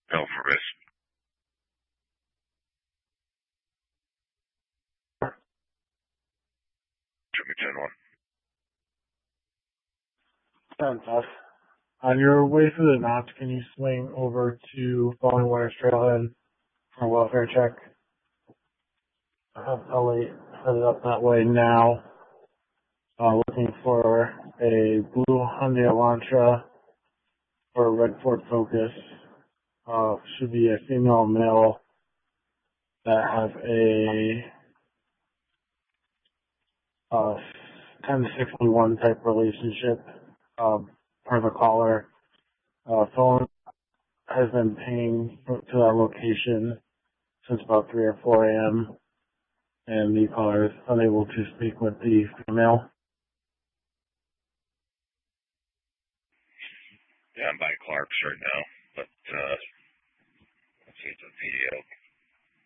No, for risk. Jimmy 10-1. 10-5. On your way through the knots, can you swing over to Falling Waters Trailhead for a welfare check? I have Ellie headed up that way now, looking for a blue Hyundai Elantra or a red Ford Focus. Should be a female and male that have a 1061 type relationship. Per the caller, phone has been pinged to that location since about 3 or 4 a.m. and the caller is unable to speak with the female. Yeah, I'm by Clark's right now, but let's see, it's a video.